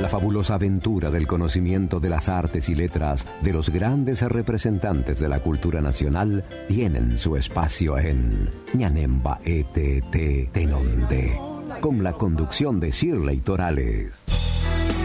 La fabulosa aventura del conocimiento de las artes y letras de los grandes representantes de la cultura nacional tienen su espacio en Ñanemba ETT Tenonde, con la conducción de Shirley Torales.